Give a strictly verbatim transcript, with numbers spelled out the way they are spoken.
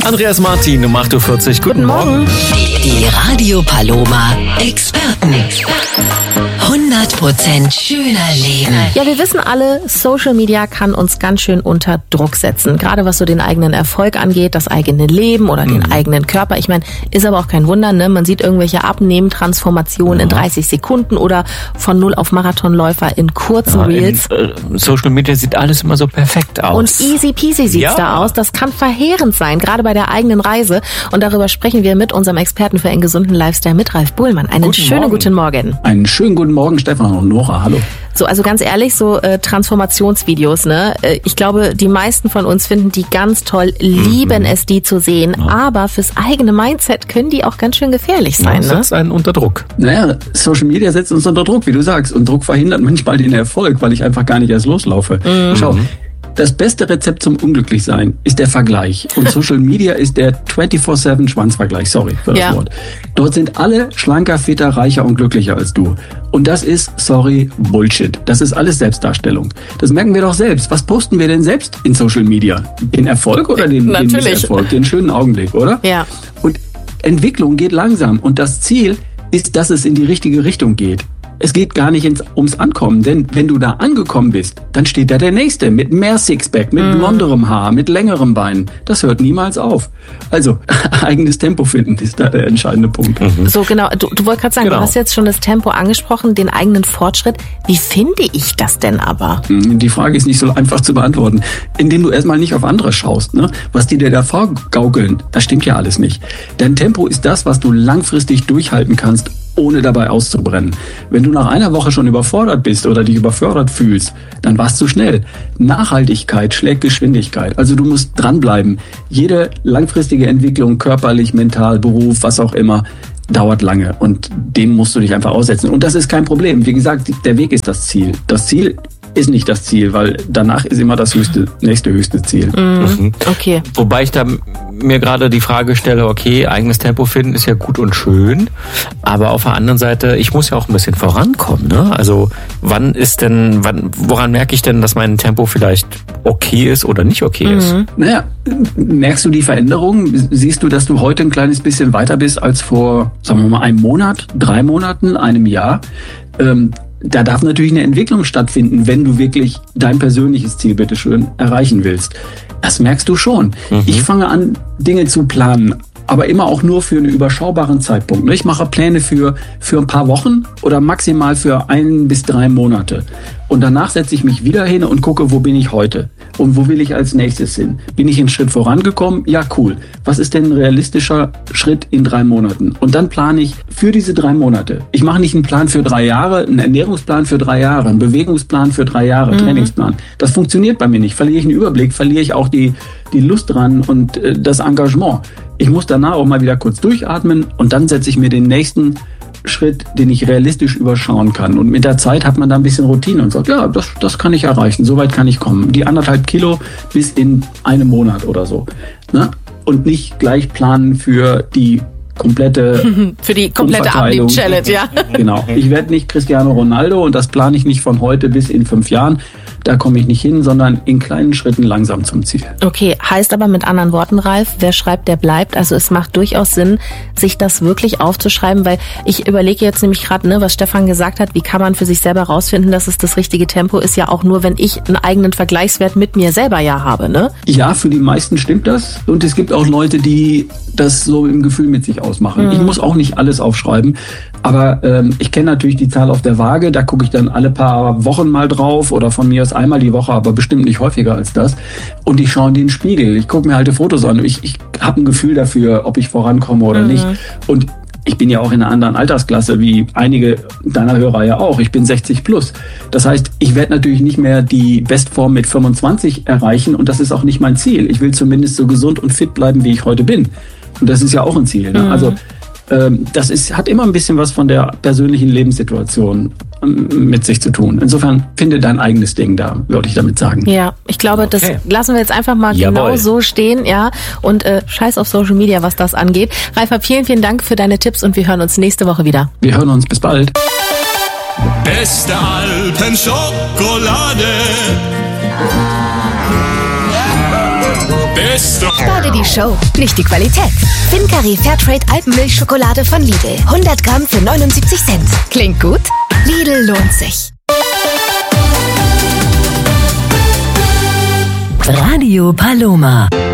Andreas Martin um acht Uhr vierzig. Guten, Guten Morgen. Morgen. Die, die Radio Paloma Experten. hundert Prozent schöner Leben. Ja, wir wissen alle, Social Media kann uns ganz schön unter Druck setzen. Gerade was so den eigenen Erfolg angeht, das eigene Leben oder den mhm. eigenen Körper. Ich meine, ist aber auch kein Wunder, ne? Man sieht irgendwelche Abnehmen-Transformationen ja. in dreißig Sekunden oder von null auf Marathonläufer in kurzen ja, Reels. In, äh, Social Media sieht alles immer so perfekt aus. Und easy peasy sieht's ja. da aus. Das kann verheerend sein, gerade bei der eigenen Reise. Und darüber sprechen wir mit unserem Experten für einen gesunden Lifestyle, mit Ralf Bohlmann. Einen guten schönen Morgen. guten Morgen. Einen schönen guten Morgen, Stefan und Nora. Hallo. So, also ganz ehrlich, so äh, Transformationsvideos, ne? Äh, ich glaube, die meisten von uns finden die ganz toll, lieben mhm. es, die zu sehen. Ja. Aber fürs eigene Mindset können die auch ganz schön gefährlich sein, ja, ne? setzt einen unter Druck. Naja, Social Media setzt uns unter Druck, wie du sagst. Und Druck verhindert manchmal den Erfolg, weil ich einfach gar nicht erst loslaufe. Mhm. Schau. Das beste Rezept zum Unglücklichsein ist der Vergleich. Und Social Media ist der vierundzwanzig sieben Schwanzvergleich. Sorry für das ja. Wort. Dort sind alle schlanker, fitter, reicher und glücklicher als du. Und das ist, sorry, Bullshit. Das ist alles Selbstdarstellung. Das merken wir doch selbst. Was posten wir denn selbst in Social Media? Den Erfolg oder den, den Misserfolg? Den schönen Augenblick, oder? Ja. Und Entwicklung geht langsam. Und das Ziel ist, dass es in die richtige Richtung geht. Es geht gar nicht ins, ums Ankommen, denn wenn du da angekommen bist, dann steht da der Nächste mit mehr Sixpack, mit mm. blonderem Haar, mit längerem Bein. Das hört niemals auf. Also, eigenes Tempo finden ist da der entscheidende Punkt. Mhm. So, genau. Du, du wolltest gerade sagen, genau. du hast jetzt schon das Tempo angesprochen, den eigenen Fortschritt. Wie finde ich das denn aber? Die Frage ist nicht so einfach zu beantworten, indem du erstmal nicht auf andere schaust, ne? Was die dir da vorgaukeln, das stimmt ja alles nicht. Dein Tempo ist das, was du langfristig durchhalten kannst, ohne dabei auszubrennen. Wenn du nach einer Woche schon überfordert bist oder dich überfordert fühlst, dann warst du schnell. Nachhaltigkeit schlägt Geschwindigkeit. Also du musst dranbleiben. Jede langfristige Entwicklung, körperlich, mental, Beruf, was auch immer, dauert lange und dem musst du dich einfach aussetzen. Und das ist kein Problem. Wie gesagt, der Weg ist das Ziel. Das Ziel ist nicht das Ziel, weil danach ist immer das höchste, nächste höchste Ziel. Mhm. Okay. Wobei ich da mir gerade die Frage stelle, okay, eigenes Tempo finden ist ja gut und schön, aber auf der anderen Seite, ich muss ja auch ein bisschen vorankommen, ne? Also wann ist denn, wann, woran merke ich denn, dass mein Tempo vielleicht okay ist oder nicht okay mhm. ist? Naja, merkst du die Veränderung? Siehst du, dass du heute ein kleines bisschen weiter bist als vor, sagen wir mal, einem Monat, drei Monaten, einem Jahr? Ähm, Da darf natürlich eine Entwicklung stattfinden, wenn du wirklich dein persönliches Ziel, bitteschön, erreichen willst. Das merkst du schon. Mhm. Ich fange an, Dinge zu planen, aber immer auch nur für einen überschaubaren Zeitpunkt. Ich mache Pläne für, für ein paar Wochen oder maximal für ein bis drei Monate. Und danach setze ich mich wieder hin und gucke, wo bin ich heute? Und wo will ich als nächstes hin? Bin ich einen Schritt vorangekommen? Ja, cool. Was ist denn ein realistischer Schritt in drei Monaten? Und dann plane ich für diese drei Monate. Ich mache nicht einen Plan für drei Jahre, einen Ernährungsplan für drei Jahre, einen Bewegungsplan für drei Jahre, mhm. Trainingsplan. Das funktioniert bei mir nicht. Verliere ich einen Überblick, verliere ich auch die, die Lust dran und äh, das Engagement. Ich muss danach auch mal wieder kurz durchatmen und dann setze ich mir den nächsten Schritt, den ich realistisch überschauen kann. Und mit der Zeit hat man da ein bisschen Routine und sagt, ja, das, das kann ich erreichen, so weit kann ich kommen. Die anderthalb Kilo bis in einem Monat oder so. Ne? Und nicht gleich planen für die komplette für die komplette Abnehmen-Challenge, ja. Genau. Ich werde nicht Cristiano Ronaldo und das plane ich nicht von heute bis in fünf Jahren. Da komme ich nicht hin, sondern in kleinen Schritten langsam zum Ziel. Okay, heißt aber mit anderen Worten, Ralf, wer schreibt, der bleibt. Also es macht durchaus Sinn, sich das wirklich aufzuschreiben, weil ich überlege jetzt nämlich gerade, ne, was Stefan gesagt hat, wie kann man für sich selber rausfinden, dass es das richtige Tempo ist, ja auch nur, wenn ich einen eigenen Vergleichswert mit mir selber ja habe, ne? Ja, für die meisten stimmt das. Und es gibt auch Leute, die das so im Gefühl mit sich ausmachen. Mhm. Ich muss auch nicht alles aufschreiben, aber ähm, ich kenne natürlich die Zahl auf der Waage, da gucke ich dann alle paar Wochen mal drauf oder von mir aus einmal die Woche, aber bestimmt nicht häufiger als das. Und ich schaue in den Spiegel, ich gucke mir alte Fotos an, ich, ich habe ein Gefühl dafür, ob ich vorankomme oder mhm. nicht. Und ich bin ja auch in einer anderen Altersklasse, wie einige deiner Hörer ja auch. Ich bin sechzig plus. Das heißt, ich werde natürlich nicht mehr die Bestform mit fünfundzwanzig erreichen und das ist auch nicht mein Ziel. Ich will zumindest so gesund und fit bleiben, wie ich heute bin. Und das ist ja auch ein Ziel. Ne? Mhm. Also ähm, das ist, hat immer ein bisschen was von der persönlichen Lebenssituation ähm, mit sich zu tun. Insofern finde dein eigenes Ding da, würde ich damit sagen. Ja, ich glaube, okay. das lassen wir jetzt einfach mal Jawohl. genau so stehen, ja. Und äh, scheiß auf Social Media, was das angeht. Ralf, vielen, vielen Dank für deine Tipps und wir hören uns nächste Woche wieder. Wir hören uns, bis bald. Beste Alpenschokolade. Bester. Starte die Show, nicht die Qualität. Fincari Fairtrade Alpenmilchschokolade von Lidl. hundert Gramm für neunundsiebzig Cent. Klingt gut? Lidl lohnt sich. Radio Paloma.